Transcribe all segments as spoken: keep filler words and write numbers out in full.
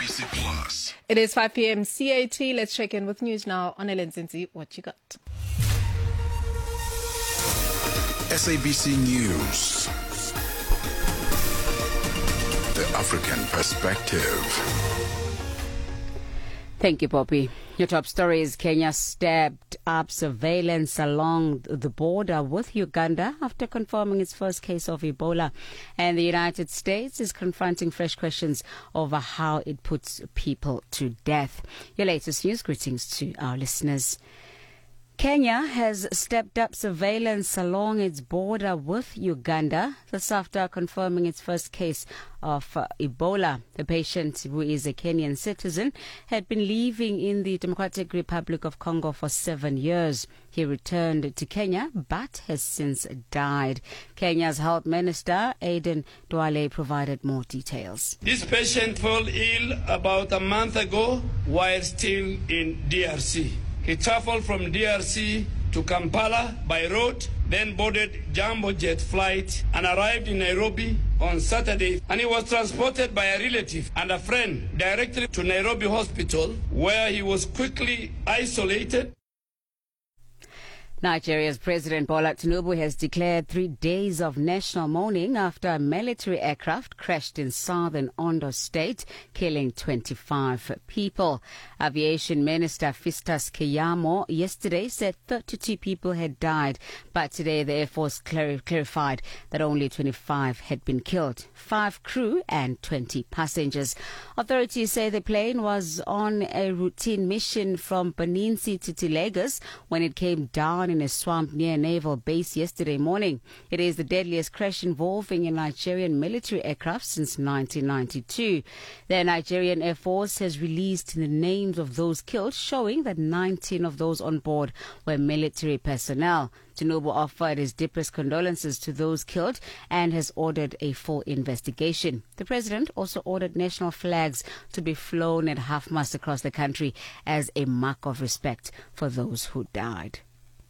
C Plus. It is five p.m. C A T. Let's check in with news now on Ellen Zinzi. What you got? S A B C News. The African Perspective. Thank you, Poppy. Your top story is Kenya stepped up surveillance along the border with Uganda after confirming its first case of Ebola. And the United States is confronting fresh questions over how it puts people to death. Your latest news. Greetings to our listeners. Kenya has stepped up surveillance along its border with Uganda. This after confirming its first case of uh, Ebola. The patient, who is a Kenyan citizen, had been living in the Democratic Republic of Congo for seven years. He returned to Kenya but has since died. Kenya's Health Minister, Aden Duale, provided more details. This patient fell ill about a month ago while still in D R C. He traveled from D R C to Kampala by road, then boarded Jambo jet flight and arrived in Nairobi on Saturday. And he was transported by a relative and a friend directly to Nairobi Hospital, where he was quickly isolated. Nigeria's President Bola Tinubu has declared three days of national mourning after a military aircraft crashed in southern Ondo State, killing twenty-five people. Aviation Minister Fistas Keyamo yesterday said thirty-two people had died, but today the Air Force clar- clarified that only twenty-five had been killed, five crew and twenty passengers. Authorities say the plane was on a routine mission from Benin City to Lagos when it came down in a swamp near naval base yesterday morning. It is the deadliest crash involving a Nigerian military aircraft since nineteen ninety-two. The Nigerian Air Force has released the names of those killed, showing that nineteen of those on board were military personnel. Tinubu offered his deepest condolences to those killed and has ordered a full investigation. The president also ordered national flags to be flown at half-mast across the country as a mark of respect for those who died.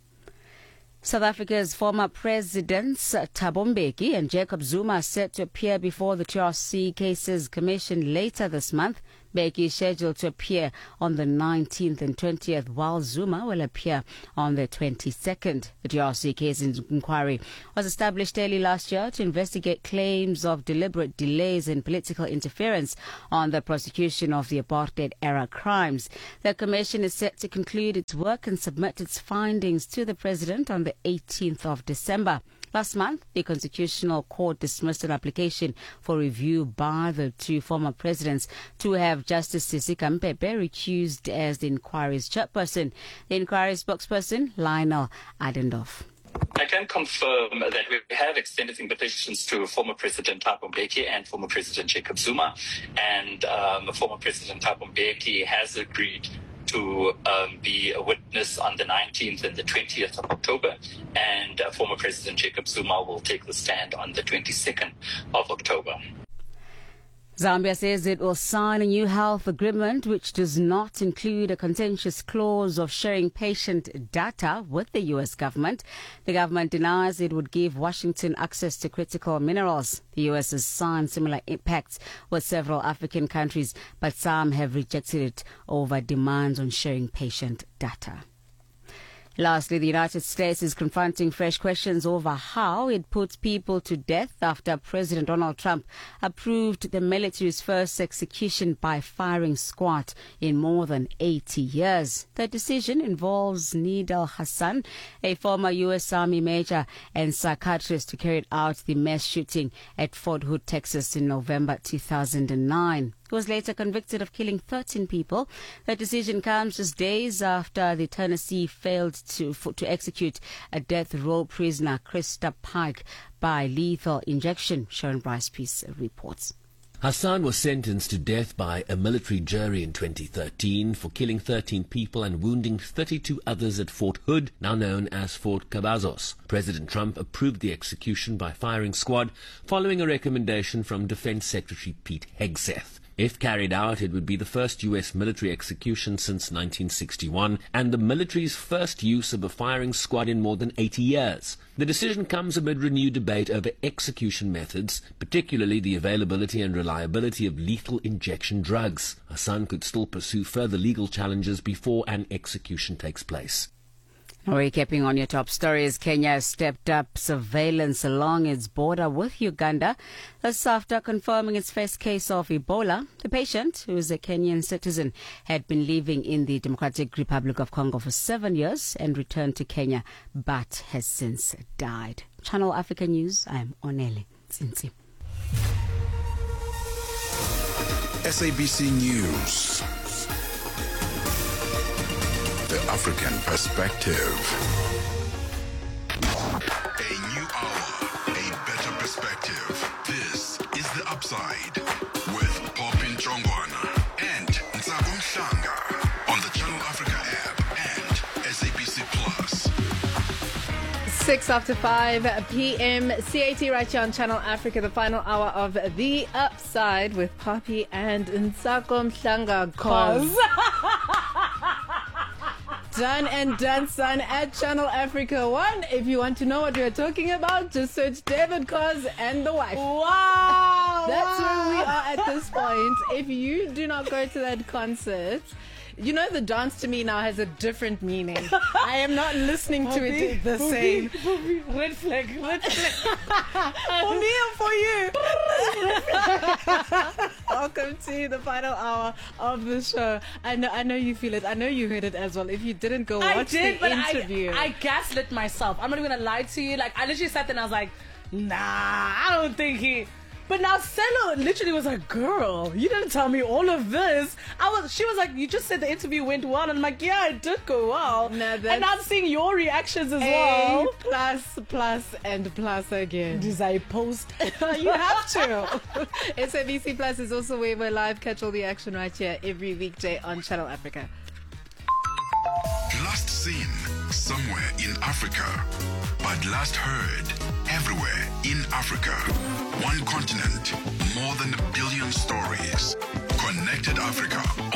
South Africa's former presidents Thabo Mbeki and Jacob Zuma are set to appear before the T R C Cases Commission later this month. Mbeki is scheduled to appear on the nineteenth and twentieth, while Zuma will appear on the twenty-second. The T R C case inquiry was established early last year to investigate claims of deliberate delays and political interference on the prosecution of the apartheid-era crimes. The commission is set to conclude its work and submit its findings to the president on the eighteenth of December. Last month, the Constitutional Court dismissed an application for review by the two former presidents to have Justice Sisika Mpepe recused as the inquiry's chairperson. The inquiry spokesperson, Lionel Adendorf. I can confirm that we have extended invitations to former President Thabo Mbeki and former President Jacob Zuma, and um, former President Thabo Mbeki has agreed to um, be a witness on the nineteenth and the twentieth of October, and uh, former President Jacob Zuma will take the stand on the twenty-second of October. Zambia says it will sign a new health agreement which does not include a contentious clause of sharing patient data with the U S government. The government denies it would give Washington access to critical minerals. The U S has signed similar impacts with several African countries, but some have rejected it over demands on sharing patient data. Lastly, the United States is confronting fresh questions over how it puts people to death after President Donald Trump approved the military's first execution by firing squad in more than eighty years. The decision involves Nidal Hassan, a former U S Army major and psychiatrist who carried out the mass shooting at Fort Hood, Texas in November two thousand nine. He was later convicted of killing thirteen people. The decision comes just days after the Tennessee failed to for, to execute a death row prisoner, Krista Pike, by lethal injection. Sharon Bryce-Peace reports. Hassan was sentenced to death by a military jury in twenty thirteen for killing thirteen people and wounding thirty-two others at Fort Hood, now known as Fort Cavazos. President Trump approved the execution by firing squad following a recommendation from Defense Secretary Pete Hegseth. If carried out, it would be the first U S military execution since nineteen sixty-one and the military's first use of a firing squad in more than eighty years. The decision comes amid renewed debate over execution methods, particularly the availability and reliability of lethal injection drugs. Hassan could still pursue further legal challenges before an execution takes place. Recapping on your top stories, Kenya has stepped up surveillance along its border with Uganda. This after confirming its first case of Ebola. The patient, who is a Kenyan citizen, had been living in the Democratic Republic of Congo for seven years and returned to Kenya, but has since died. Channel Africa News, I am Onele Tsinsi. S A B C News. The African Perspective. A new hour, a better perspective. This is The Upside with Popin Chongwana and Ntsabong Shanga on the Channel Africa app and S A B C Plus. Six after five p.m. C A T right here on Channel Africa, the final hour of The Upside with Poppy and Ntsako Mhlanga. Cause done and done, son, at Channel Africa One. If you want to know what we're talking about, just search David Cos and the wife. Wow! That's wow. where we are at this point. If you do not go to that concert, you know the dance to me now has a different meaning. I am not listening to Bobby, it the Bobby, same. Bobby, red flag, red flag. For me or for you? Welcome to the final hour of the show. I know, I know you feel it. I know you heard it as well. If you didn't go I watch did, the but interview, I, I gaslit myself. I'm not even gonna lie to you. Like, I literally sat there and I was like, nah, I don't think he. But now Cello literally was like, girl, you didn't tell me all of this. I was. She was like, you just said the interview went well. And I'm like, yeah, it did go well. Now and I'm seeing your reactions as A well. plus, plus, and plus again. Did I post? You have to. S A B C Plus is also where we're live. Catch all the action right here every weekday on Channel Africa. Last seen somewhere in Africa, but last heard everywhere in Africa. One continent, more than a billion stories. Connected Africa